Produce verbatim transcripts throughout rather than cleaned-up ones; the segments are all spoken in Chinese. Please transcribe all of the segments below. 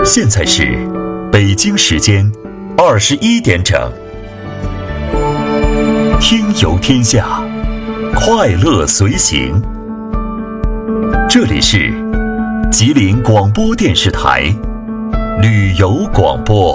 现在是北京时间二十一点整，听游天下，快乐随行。这里是吉林广播电视台旅游广播。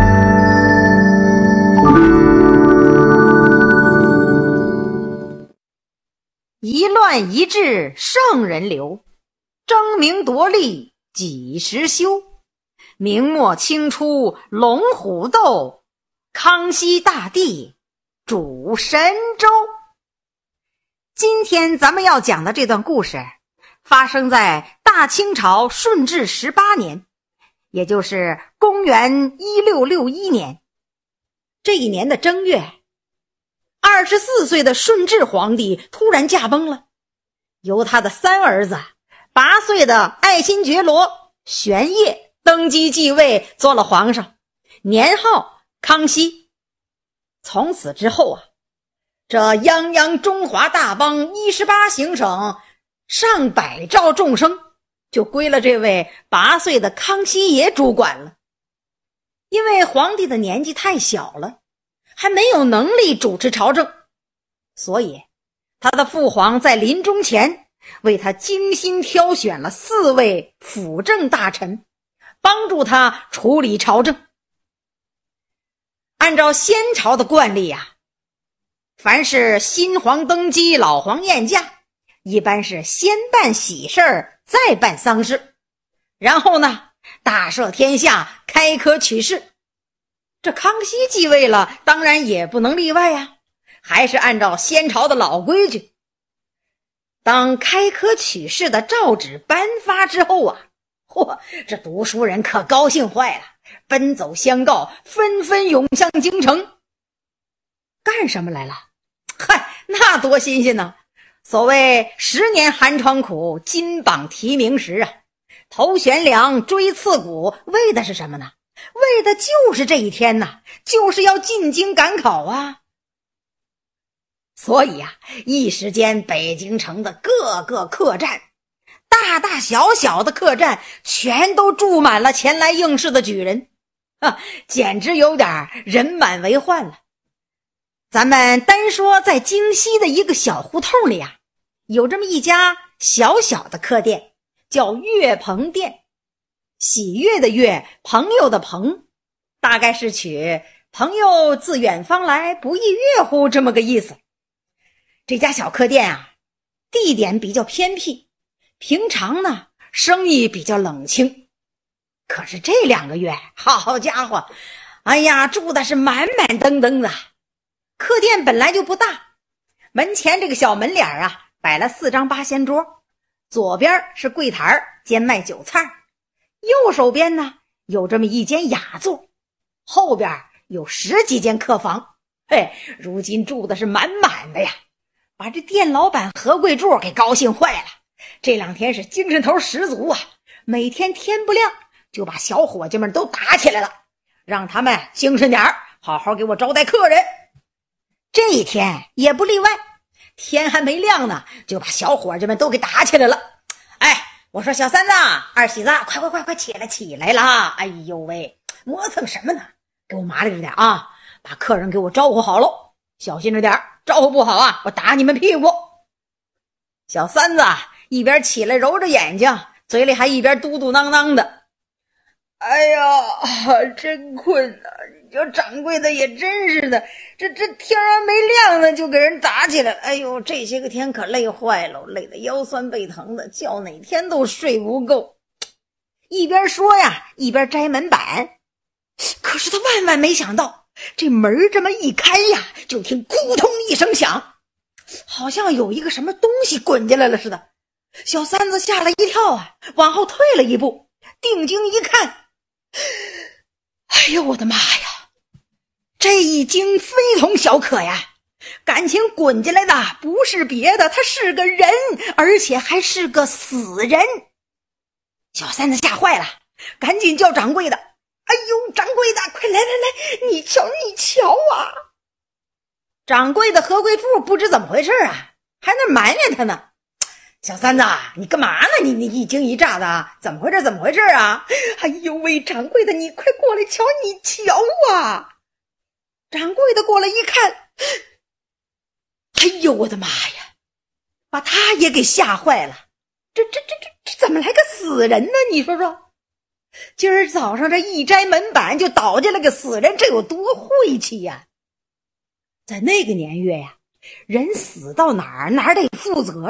一乱一治圣人流，争名夺利几时休？明末清初龙虎斗，康熙大帝主神州。今天咱们要讲的这段故事发生在大清朝顺治十八年，也就是公元一六六一年。这一年的正月，二十四岁的顺治皇帝突然驾崩了，由他的三儿子八岁的爱新觉罗玄烨登基继位做了皇上，年号康熙。从此之后啊，这泱泱中华大邦一十八行省上百兆众生就归了这位八岁的康熙爷主管了。因为皇帝的年纪太小了，还没有能力主持朝政，所以他的父皇在临终前为他精心挑选了四位辅政大臣，帮助他处理朝政。按照先朝的惯例啊，凡是新皇登基老皇宴驾，一般是先办喜事儿再办丧事，然后呢大赦天下，开科取士。这康熙继位了，当然也不能例外呀，还是按照先朝的老规矩。当开科取士的诏旨颁发之后啊，嚯，这读书人可高兴坏了，奔走相告，纷纷涌向京城。干什么来了？嗨，那多新鲜呢！所谓十年寒窗苦，金榜题名时啊，头悬梁，锥刺股，为的是什么呢？为的就是这一天呐，就是要进京赶考啊。所以啊，一时间北京城的各个客栈，大大小小的客栈全都住满了前来应试的举人啊，简直有点人满为患了。咱们单说在京西的一个小胡同里啊，有这么一家小小的客店，叫悦朋店。喜悦的悦，朋友的朋，大概是取朋友自远方来，不亦乐乎这么个意思。这家小客店啊，地点比较偏僻，平常呢生意比较冷清。可是这两个月，好家伙，哎呀，住的是满满登登的。客店本来就不大，门前这个小门脸啊，摆了四张八仙桌，左边是柜台兼卖酒菜，右手边呢有这么一间雅座，后边有十几间客房。嘿，如今住的是满满的呀，把这店老板何贵柱给高兴坏了。这两天是精神头十足啊，每天天不亮就把小伙计们都打起来了，让他们精神点儿，好好给我招待客人。这一天也不例外，天还没亮呢，就把小伙计们都给打起来了。哎，我说小三子二喜子，快快快快起来起来了！哎呦喂，磨蹭什么呢？给我麻利着点啊，把客人给我招呼好喽，小心着点，招呼不好啊，我打你们屁股。小三子一边起来揉着眼睛，嘴里还一边嘟嘟囔囔的。哎呀，真困啊！这掌柜的也真是的，这这天还没亮呢就给人打起来了。哎呦，这些个天可累坏了，累得腰酸背疼的，觉哪天都睡不够。一边说呀，一边摘门板。可是他万万没想到，这门这么一开呀，就听咕通一声响，好像有一个什么东西滚进来了似的。小三子吓了一跳啊，往后退了一步，定睛一看，哎呦我的妈呀，这一惊非同小可呀！感情滚进来的不是别的，他是个人，而且还是个死人。小三子吓坏了，赶紧叫掌柜的。哎呦，掌柜的，快来来来，你瞧你瞧啊！掌柜的何贵柱不知怎么回事啊，还那埋怨他呢。 小三子，你干嘛呢？你你一惊一乍的，怎么回事？怎么回事啊？哎呦喂，掌柜的，你快过来瞧，你瞧啊！掌柜的过来一看，哎呦我的妈呀，把他也给吓坏了。这这这这这怎么来个死人呢？你说说，今儿早上这一摘门板就倒下来个死人，这有多晦气呀！在那个年月呀，人死到哪儿哪儿得负责